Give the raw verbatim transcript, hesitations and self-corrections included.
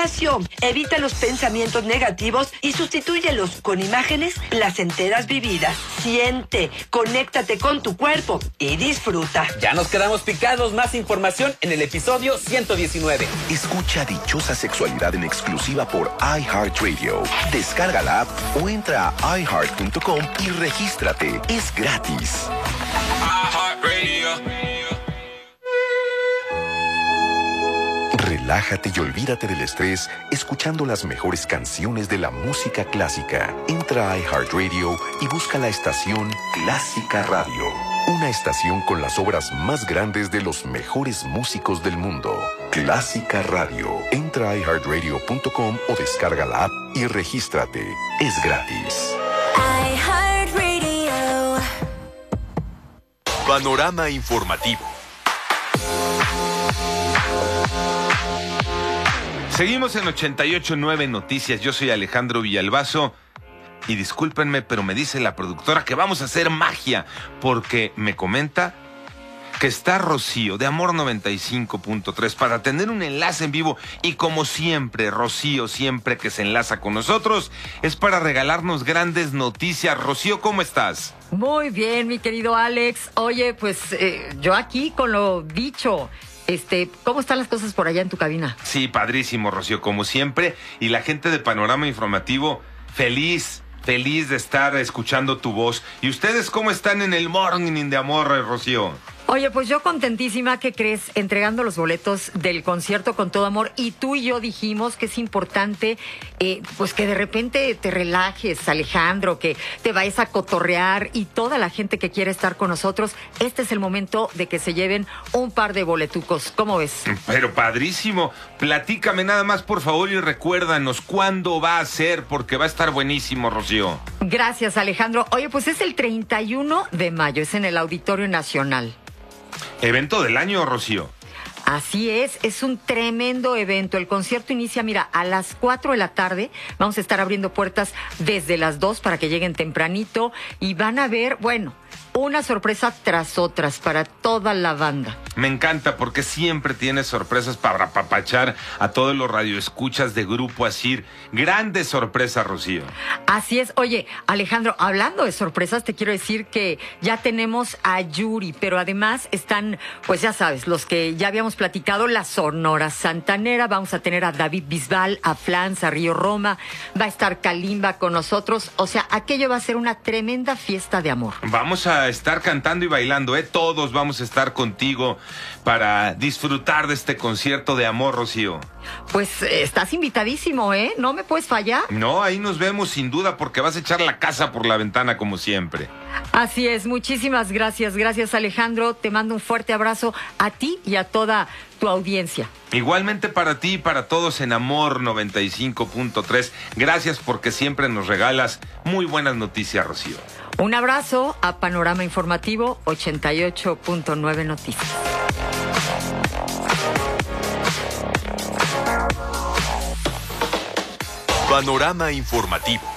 espacio. Evita los pensamientos negativos y sustitúyelos con imágenes placenteras vividas. Siente, conéctate con tu cuerpo y disfruta. Ya nos quedamos picados. Más información en el episodio ciento diecinueve. Escucha Dichosa Sexualidad en exclusiva por iHeartRadio. Descarga la app o entra a i heart punto com y regístrate. Es gratis. iHeartRadio. Relájate y olvídate del estrés escuchando las mejores canciones de la música clásica. Entra a iHeartRadio y busca la estación Clásica Radio. Una estación con las obras más grandes de los mejores músicos del mundo. Clásica Radio. Entra a i heart radio punto com o descarga la app y regístrate. Es gratis. iHeartRadio. Panorama informativo. Seguimos en ochenta y ocho punto nueve Noticias. Yo soy Alejandro Villalbazo. Y discúlpenme, pero me dice la productora que vamos a hacer magia, porque me comenta que está Rocío de Amor noventa y cinco punto tres para tener un enlace en vivo. Y como siempre, Rocío, siempre que se enlaza con nosotros, es para regalarnos grandes noticias. Rocío, ¿cómo estás? Muy bien, mi querido Alex. Oye, pues eh, yo aquí con lo dicho. Este, ¿cómo están las cosas por allá en tu cabina? Sí, padrísimo, Rocío, como siempre. Y la gente de Panorama Informativo, feliz. Feliz de estar escuchando tu voz. ¿Y ustedes cómo están en el Morning de Amor, Rocío? Oye, pues yo contentísima, ¿qué crees? Entregando los boletos del concierto Con Todo Amor. Y tú y yo dijimos que es importante, eh, pues que de repente te relajes, Alejandro, que te vayas a cotorrear y toda la gente que quiere estar con nosotros. Este es el momento de que se lleven un par de boletucos. ¿Cómo ves? Pero padrísimo. Platícame nada más, por favor, y recuérdanos cuándo va a ser, porque va a estar buenísimo, Rocío. Gracias, Alejandro. Oye, pues es el treinta y uno de mayo, es en el Auditorio Nacional. Evento del año, Rocío. Así es, es un tremendo evento. El concierto inicia, mira, a las cuatro de la tarde. Vamos a estar abriendo puertas desde las dos para que lleguen tempranito y van a ver, bueno, una sorpresa tras otras para toda la banda. Me encanta porque siempre tienes sorpresas para apapachar a todos los radioescuchas de Grupo Asir. Grandes sorpresas, Rocío. Así es. Oye, Alejandro, hablando de sorpresas, te quiero decir que ya tenemos a Yuri, pero además están, pues ya sabes, los que ya habíamos platicado, la Sonora Santanera. Vamos a tener a David Bisbal, a Flans, a Río Roma. Va a estar Kalimba con nosotros. O sea, aquello va a ser una tremenda fiesta de amor. Vamos a estar cantando y bailando, ¿eh? Todos vamos a estar contigo para disfrutar de este concierto de amor, Rocío. Pues eh, estás invitadísimo, ¿eh? No me puedes fallar. No, ahí nos vemos sin duda porque vas a echar la casa por la ventana como siempre. Así es, muchísimas gracias. Gracias, Alejandro. Te mando un fuerte abrazo a ti y a toda tu audiencia. Igualmente para ti y para todos en Amor noventa y cinco punto tres. Gracias porque siempre nos regalas muy buenas noticias, Rocío. Un abrazo a Panorama Informativo ochenta y ocho punto nueve Noticias. Panorama Informativo.